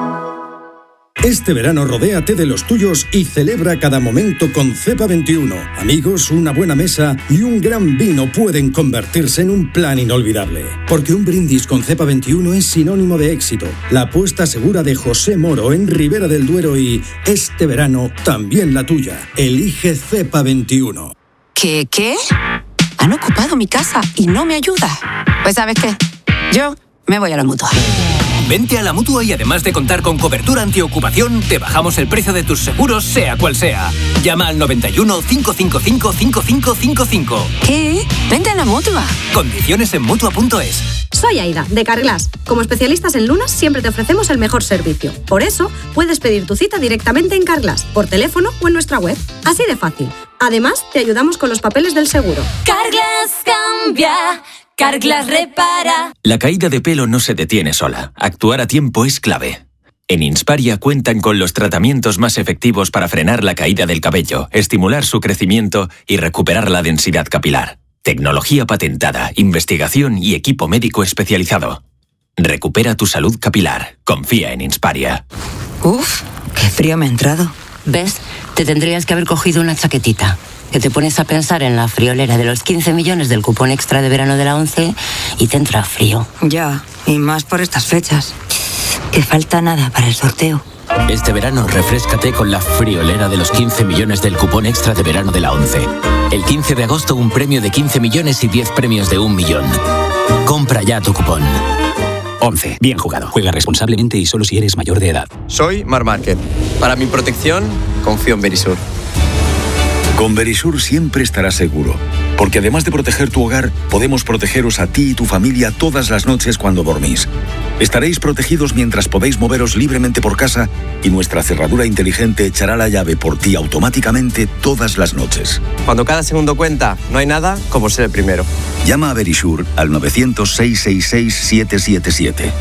Este verano rodéate de los tuyos y celebra cada momento con Cepa 21. Amigos, una buena mesa y un gran vino pueden convertirse en un plan inolvidable. Porque un brindis con Cepa 21 es sinónimo de éxito. La apuesta segura de José Moro en Ribera del Duero y este verano también la tuya. Elige Cepa 21. ¿Qué? Han ocupado mi casa y no me ayuda. Pues ¿sabes qué? Yo me voy a la Mutua. Vente a la Mutua y además de contar con cobertura antiocupación, te bajamos el precio de tus seguros, sea cual sea. Llama al 91 555 5555. ¿Qué? Vente a la Mutua. Condiciones en Mutua.es. Soy Aida, de Carglass. Como especialistas en lunas, siempre te ofrecemos el mejor servicio. Por eso, puedes pedir tu cita directamente en Carglass, por teléfono o en nuestra web. Así de fácil. Además, te ayudamos con los papeles del seguro. Carglass cambia. Carglass repara. La caída de pelo no se detiene sola. Actuar a tiempo es clave. En Insparia cuentan con los tratamientos más efectivos para frenar la caída del cabello, estimular su crecimiento y recuperar la densidad capilar. Tecnología patentada, investigación y equipo médico especializado. Recupera tu salud capilar. Confía en Insparia. Uf, qué frío me ha entrado. ¿Ves? Te tendrías que haber cogido una chaquetita. Que te pones a pensar en la friolera de los 15 millones del cupón extra de verano de la 11 y te entra frío. Ya, y más por estas fechas. Que falta nada para el sorteo. Este verano refréscate con la friolera de los 15 millones del cupón extra de verano de la 11. El 15 de agosto un premio de 15 millones y 10 premios de 1 millón. Compra ya tu cupón. 11. Bien jugado. Juega responsablemente y solo si eres mayor de edad. Soy Marc Márquez. Para mi protección, confío en Verisur. Con Verisur siempre estarás seguro, porque además de proteger tu hogar, podemos protegeros a ti y tu familia todas las noches cuando dormís. Estaréis protegidos mientras podéis moveros libremente por casa y nuestra cerradura inteligente echará la llave por ti automáticamente todas las noches. Cuando cada segundo cuenta, no hay nada como ser el primero. Llama a Verisur al 900-666-777.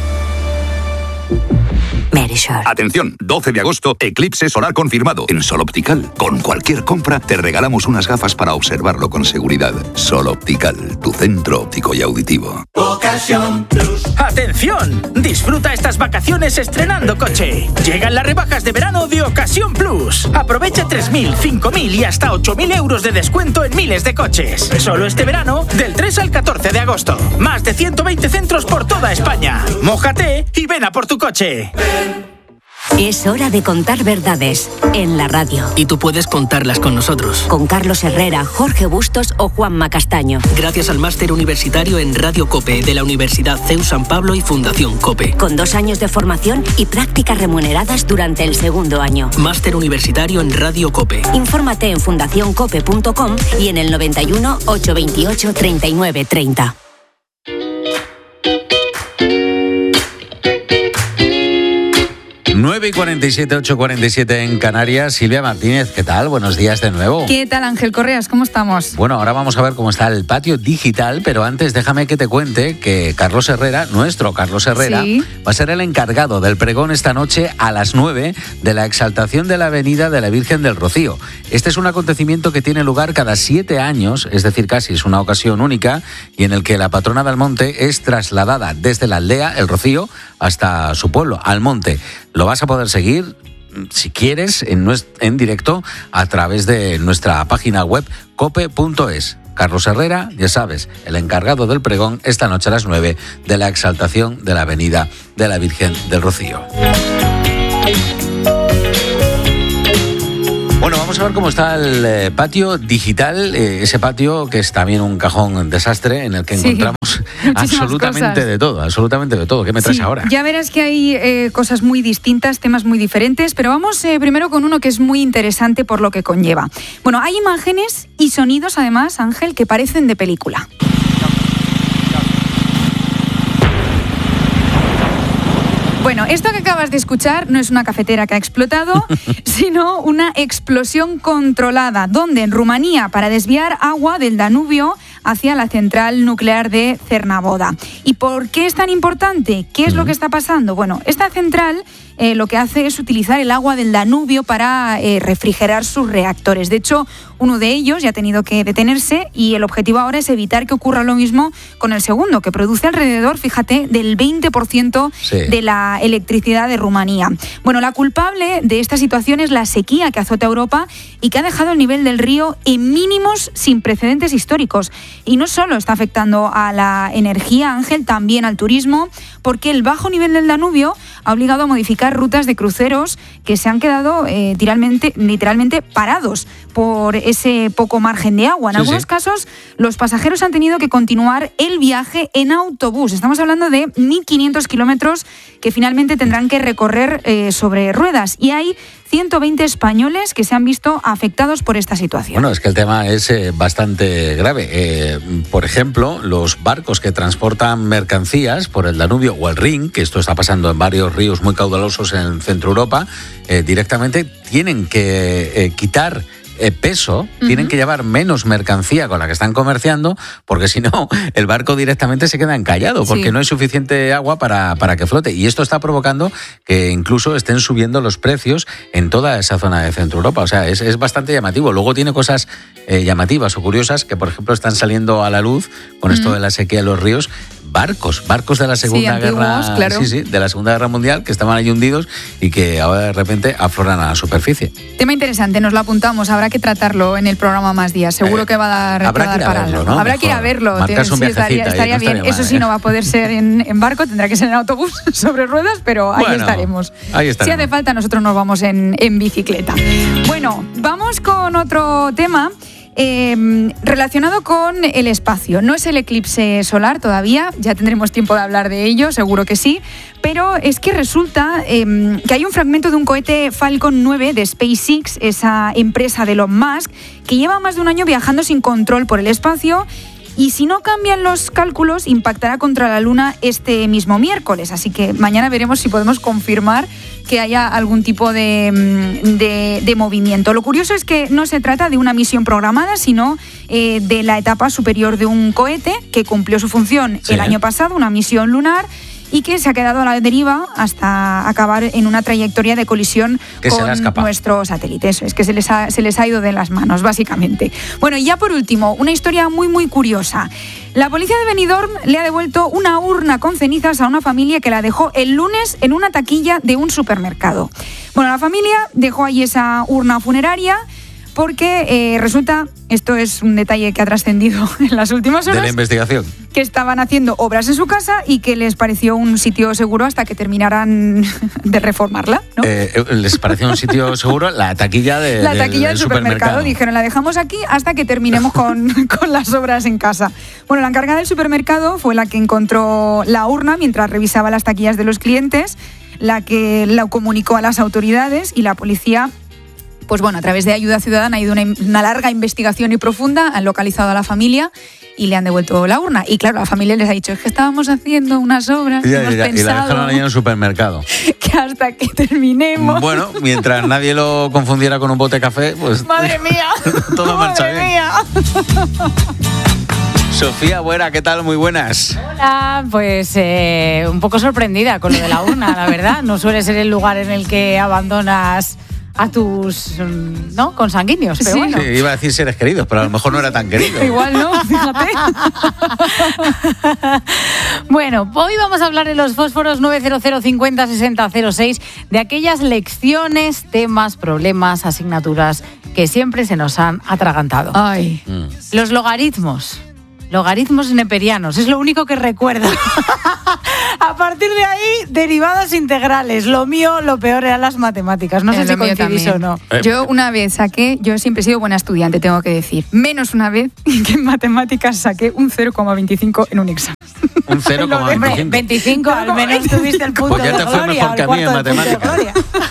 Verisur. Atención, 12 de agosto, eclipse solar confirmado en Sol Optical. Con cualquier compra te regalamos unas gafas para observarlo con seguridad. Sol Optical, tu centro óptico y auditivo. Ocasión Plus. ¡Atención! Disfruta estas vacaciones estrenando coche. Llegan las rebajas de verano de Ocasión Plus. Aprovecha 3.000, 5.000 y hasta 8.000 euros de descuento en miles de coches. Solo este verano, del 3 al 14 de agosto. Más de 120 centros por toda España. Mójate y ven a por tu coche. Es hora de contar verdades en la radio. Y tú puedes contarlas con nosotros. Con Carlos Herrera, Jorge Bustos o Juanma Castaño. Gracias al máster universitario en Radio COPE de la Universidad CEU San Pablo y Fundación COPE. Con 2 años de formación y prácticas remuneradas durante el segundo año. Máster universitario en Radio COPE. Infórmate en fundacioncope.com y en el 91 828 39 30. 9:47, 8:47 en Canarias. Silvia Martínez, ¿qué tal? Buenos días de nuevo. ¿Qué tal, Ángel Correas? ¿Cómo estamos? Bueno, ahora vamos a ver cómo está el patio digital, pero antes déjame que te cuente que Carlos Herrera, nuestro Carlos Herrera, Sí. va a ser el encargado del pregón esta noche a las 9 de la exaltación de la Avenida de la Virgen del Rocío. Este es un acontecimiento que tiene lugar cada 7 años, es decir, casi es una ocasión única, y en el que la patrona del monte es trasladada desde la aldea, el Rocío, hasta su pueblo, Almonte. Lo vas a poder seguir, si quieres, en directo a través de nuestra página web cope.es. Carlos Herrera, ya sabes, el encargado del pregón esta noche a las 9 de la exaltación de la Avenida de la Virgen del Rocío. Bueno, vamos a ver cómo está el patio digital, ese patio que es también un cajón desastre en el que encontramos absolutamente de todo. ¿Qué me traes ahora? Ya verás que hay cosas muy distintas, temas muy diferentes, pero vamos primero con uno que es muy interesante por lo que conlleva. Bueno, hay imágenes y sonidos además, Ángel, que parecen de película. Bueno, esto que acabas de escuchar no es una cafetera que ha explotado, sino una explosión controlada, donde en Rumanía, para desviar agua del Danubio hacia la central nuclear de Cernavoda. ¿Y por qué es tan importante? ¿Qué es lo que está pasando? Bueno, esta central lo que hace es utilizar el agua del Danubio para refrigerar sus reactores. De hecho, uno de ellos ya ha tenido que detenerse y el objetivo ahora es evitar que ocurra lo mismo con el segundo, que produce alrededor, fíjate, del 20% de la electricidad de Rumanía. Bueno, la culpable de esta situación es la sequía que azota Europa y que ha dejado el nivel del río en mínimos sin precedentes históricos. Y no solo está afectando a la energía, Ángel, también al turismo, porque el bajo nivel del Danubio ha obligado a modificar rutas de cruceros que se han quedado literalmente parados por ese poco margen de agua. En algunos casos, los pasajeros han tenido que continuar el viaje en autobús. Estamos hablando de 1.500 kilómetros que finalmente tendrán que recorrer sobre ruedas. Y hay 120 españoles que se han visto afectados por esta situación. Bueno, es que el tema es bastante grave. Por ejemplo, los barcos que transportan mercancías por el Danubio o el Rin, que esto está pasando en varios ríos muy caudalosos en Centro Europa, directamente tienen que quitar peso, tienen que llevar menos mercancía con la que están comerciando, porque si no, el barco directamente se queda encallado, porque no hay suficiente agua para que flote. Y esto está provocando que incluso estén subiendo los precios en toda esa zona de Centro Europa. O sea, es bastante llamativo. Luego tiene cosas llamativas o curiosas que, por ejemplo, están saliendo a la luz con esto de la sequía de los ríos. Barcos de la Segunda Guerra, de la Segunda Guerra Mundial, que estaban ahí hundidos y que ahora de repente afloran a la superficie. Tema interesante, nos lo apuntamos, habrá que tratarlo en el programa Más Días, seguro que va a dar para algo, ¿no? Habrá que ir a verlo, estaría bien. Eso sí, no va a poder ser en barco, tendrá que ser en autobús sobre ruedas, pero ahí estaremos. Si hace falta, nosotros nos vamos en bicicleta. Bueno, vamos con otro tema relacionado con el espacio. No es el eclipse solar todavía, ya tendremos tiempo de hablar de ello, seguro que sí, pero es que resulta que hay un fragmento de un cohete Falcon 9 de SpaceX, esa empresa de Elon Musk, que lleva más de un año viajando sin control por el espacio. Y si no cambian los cálculos, impactará contra la Luna este mismo miércoles. Así que mañana veremos si podemos confirmar que haya algún tipo de movimiento. Lo curioso es que no se trata de una misión programada, sino de la etapa superior de un cohete que cumplió su función el año pasado, una misión lunar, y que se ha quedado a la deriva hasta acabar en una trayectoria de colisión con nuestro satélite. Eso es que se les ha ido de las manos, básicamente. Bueno, y ya por último, una historia muy, muy curiosa. La policía de Benidorm le ha devuelto una urna con cenizas a una familia que la dejó el lunes en una taquilla de un supermercado. Bueno, la familia dejó ahí esa urna funeraria porque resulta, esto es un detalle que ha trascendido en las últimas horas, de la investigación, que estaban haciendo obras en su casa y que les pareció un sitio seguro hasta que terminaran de reformarla, ¿no? Les pareció un sitio seguro la taquilla del supermercado. Dijeron, la dejamos aquí hasta que terminemos con las obras en casa. Bueno, la encargada del supermercado fue la que encontró la urna mientras revisaba las taquillas de los clientes, la que la comunicó a las autoridades, y la policía, pues bueno, a través de Ayuda Ciudadana ha ido una larga investigación y profunda, han localizado a la familia y le han devuelto la urna. Y claro, la familia les ha dicho, es que estábamos haciendo unas obras, hemos pensado... Y la dejaron ahí en el supermercado. que hasta que terminemos... Bueno, mientras nadie lo confundiera con un bote de café, pues... ¡Madre mía! Todo marcha bien. ¡Madre mía! Sofía Buera, ¿qué tal? Muy buenas. Hola, pues un poco sorprendida con lo de la urna, la verdad. No suele ser el lugar en el que abandonas a tus, ¿no?, consanguíneos, pero sí, bueno. Sí, iba a decir seres queridos, pero a lo mejor no era tan querido. Igual no, fíjate. Bueno, hoy vamos a hablar en los fósforos 900 50 60 06 de aquellas lecciones, temas, problemas, asignaturas que siempre se nos han atragantado. Ay. Los logaritmos. Logaritmos neperianos, es lo único que recuerdo. A partir de ahí, derivadas integrales. Lo mío, lo peor eran las matemáticas. No sé si coincidís o no. Yo una vez saqué, yo siempre he sido buena estudiante, tengo que decir. Menos una vez que en matemáticas saqué un 0,25 en un un ¿Un 0,25? 25, al menos tuviste el punto pues ya de te fue gloria. Mejor que a mí en matemáticas.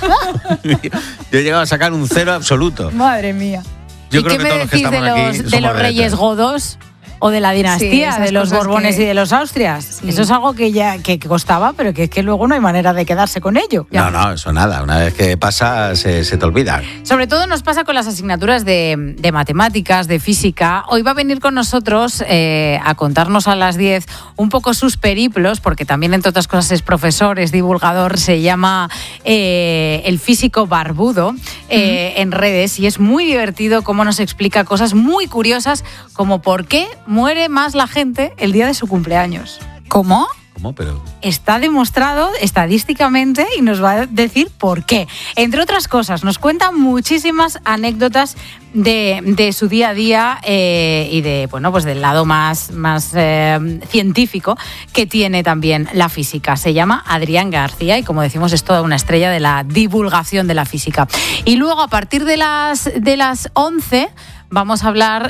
Yo he llegado a sacar un 0 absoluto. Madre mía. Yo ¿Y creo qué que me todos los que decís estamos de los reyes godos? O de la dinastía, sí, de los Borbones y de los Austrias. Sí. Eso es algo que ya que costaba, pero que es que luego no hay manera de quedarse con ello. No, eso nada. Una vez que pasa, se te olvida. Sobre todo nos pasa con las asignaturas de matemáticas, de física. Hoy va a venir con nosotros a contarnos a las 10 un poco sus periplos, porque también, entre otras cosas, es profesor, es divulgador, se llama el físico barbudo en redes, y es muy divertido cómo nos explica cosas muy curiosas, como por qué muere más la gente el día de su cumpleaños. ¿Cómo? ¿Cómo? Pero... Está demostrado estadísticamente y nos va a decir por qué. Entre otras cosas, nos cuenta muchísimas anécdotas de su día a día y de, bueno, pues del lado más científico que tiene también la física. Se llama Adrián García y, como decimos, es toda una estrella de la divulgación de la física. Y luego, a partir de las 11... vamos a hablar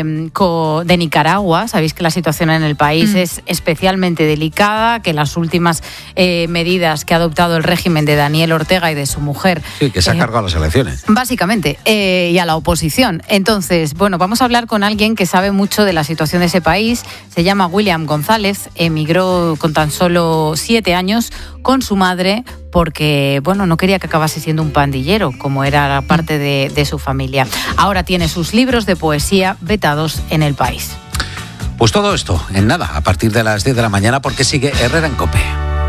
de Nicaragua. Sabéis que la situación en el país es especialmente delicada, que las últimas medidas que ha adoptado el régimen de Daniel Ortega y de su mujer... Sí, que se ha cargado las elecciones. Básicamente, y a la oposición. Entonces, bueno, vamos a hablar con alguien que sabe mucho de la situación de ese país. Se llama William González, emigró con tan solo 7 años con su madre porque, bueno, no quería que acabase siendo un pandillero, como era parte de su familia. Ahora tiene sus libros de poesía vetados en el país. Pues todo esto, en nada, a partir de las 10 de la mañana, porque sigue Herrera en COPE.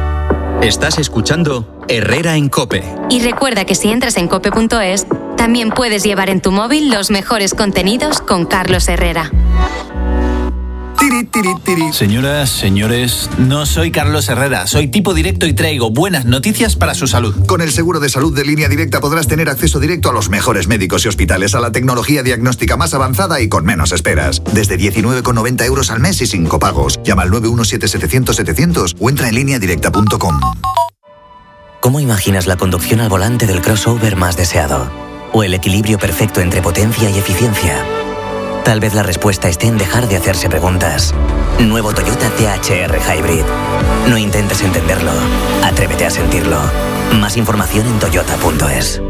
Estás escuchando Herrera en COPE. Y recuerda que si entras en cope.es, también puedes llevar en tu móvil los mejores contenidos con Carlos Herrera. Señoras, señores, no soy Carlos Herrera, soy tipo directo y traigo buenas noticias para su salud. Con el seguro de salud de Línea Directa podrás tener acceso directo a los mejores médicos y hospitales, a la tecnología diagnóstica más avanzada y con menos esperas. Desde 19,90 euros al mes y sin copagos. Llama al 917-700-700 o entra en lineadirecta.com. ¿Cómo imaginas la conducción al volante del crossover más deseado? ¿O el equilibrio perfecto entre potencia y eficiencia? Tal vez la respuesta esté en dejar de hacerse preguntas. Nuevo Toyota THR Hybrid. No intentes entenderlo. Atrévete a sentirlo. Más información en toyota.es.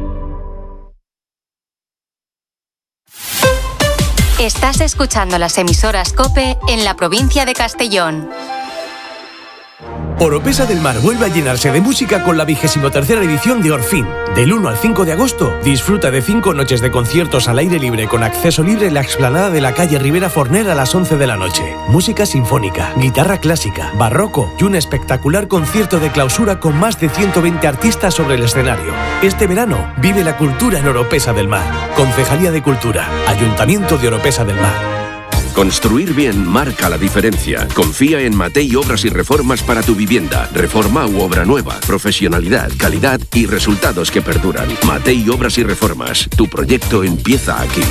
Estás escuchando las emisoras COPE en la provincia de Castellón. Oropesa del Mar vuelve a llenarse de música con la 23ª edición de Orfín. Del 1 al 5 de agosto, disfruta de 5 noches de conciertos al aire libre con acceso libre en la explanada de la calle Rivera Forner a las 11 de la noche. Música sinfónica, guitarra clásica, barroco y un espectacular concierto de clausura con más de 120 artistas sobre el escenario. Este verano, vive la cultura en Oropesa del Mar. Concejalía de Cultura, Ayuntamiento de Oropesa del Mar. Construir bien marca la diferencia. Confía en Matei Obras y Reformas para tu vivienda. Reforma u obra nueva. Profesionalidad, calidad y resultados que perduran. Matei Obras y Reformas. Tu proyecto empieza aquí.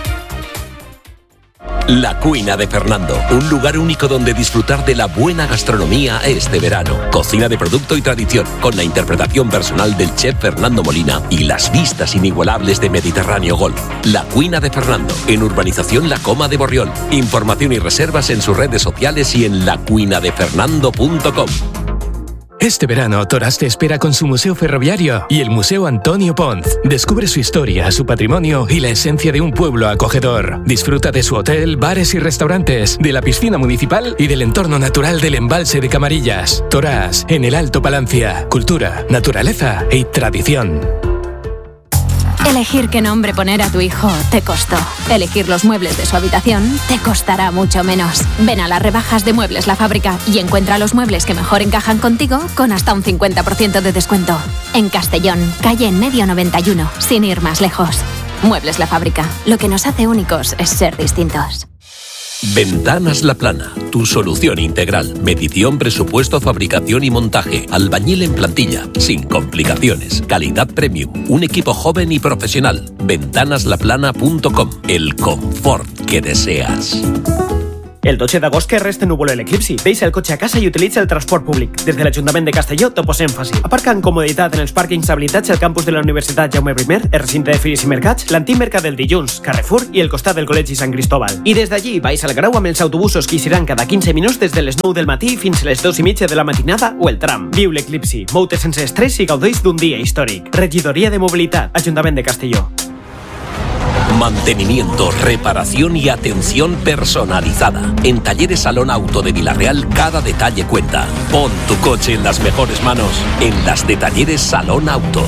La Cuina de Fernando, un lugar único donde disfrutar de la buena gastronomía este verano. Cocina de producto y tradición, con la interpretación personal del chef Fernando Molina y las vistas inigualables de Mediterráneo Golf. La Cuina de Fernando, en Urbanización La Coma de Borriol. Información y reservas en sus redes sociales y en lacuinadefernando.com. Este verano, Torás te espera con su museo ferroviario y el Museo Antonio Ponz. Descubre su historia, su patrimonio y la esencia de un pueblo acogedor. Disfruta de su hotel, bares y restaurantes, de la piscina municipal y del entorno natural del embalse de Camarillas. Torás, en el Alto Palancia. Cultura, naturaleza y tradición. Elegir qué nombre poner a tu hijo te costó. Elegir los muebles de su habitación te costará mucho menos. Ven a las rebajas de Muebles La Fábrica y encuentra los muebles que mejor encajan contigo con hasta un 50% de descuento. En Castellón, calle En Medio 91, sin ir más lejos. Muebles La Fábrica. Lo que nos hace únicos es ser distintos. Ventanas La Plana, tu solución integral. Medición, presupuesto, fabricación y montaje. Albañil en plantilla, sin complicaciones. Calidad premium. Un equipo joven y profesional. Ventanaslaplana.com. El confort que deseas. El 12 d'agost que resta núvol a l'eclipsi. Deixa el cotxe a casa i utilitza el transport públic. Des de l'Ajuntament de Castelló t'ho posem fàcil. Aparca amb comoditat en els pàrquings habilitats al campus de la Universitat Jaume I, el recinte de Fires i Mercats, l'antic mercat del dilluns, Carrefour i el costat del Col·legi Sant Cristóbal. I des d'allí vais al Grau amb els autobusos que iran cada 15 minuts des de les 9 del matí fins a les 2:30 de la matinada o el tram. Viu l'eclipsi, mou-te sense estrès i gaudeix d'un dia històric. Regidoria de Mobilitat, Ajuntament de Castelló. Mantenimiento, reparación y atención personalizada. En Talleres Salón Auto de Villarreal cada detalle cuenta. Pon tu coche en las mejores manos, en las de Talleres Salón Auto.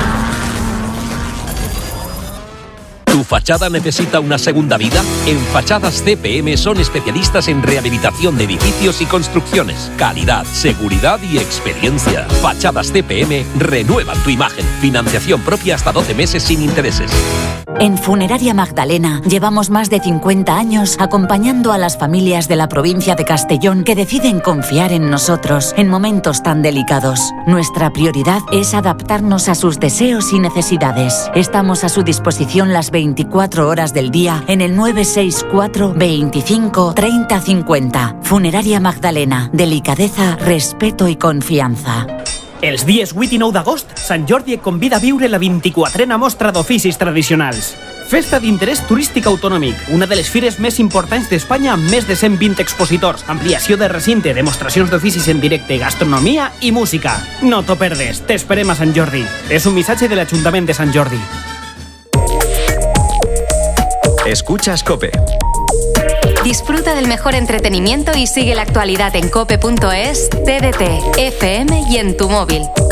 ¿Tu fachada necesita una segunda vida? En Fachadas CPM son especialistas en rehabilitación de edificios y construcciones. Calidad, seguridad y experiencia. Fachadas CPM renuevan tu imagen. Financiación propia hasta 12 meses sin intereses. En Funeraria Magdalena llevamos más de 50 años acompañando a las familias de la provincia de Castellón que deciden confiar en nosotros en momentos tan delicados. Nuestra prioridad es adaptarnos a sus deseos y necesidades. Estamos a su disposición las 24 horas del día en el 964 25 30 50. Funeraria Magdalena. Delicadeza, respeto i confiança. Els dies 8 i 9 d'agost, Sant Jordi et convida a viure la 24a mostra d'oficis tradicionals. Festa d'interès turístic autonòmic, una de les fires més importants d'Espanya amb més de 120 expositors, ampliació de recinte, demostracions d'oficis en directe, gastronomia i música. No t'ho perdes, t'esperem a Sant Jordi. És un missatge de l'Ajuntament de Sant Jordi. Escuchas COPE. Disfruta del mejor entretenimiento y sigue la actualidad en cope.es, TDT, FM y en tu móvil.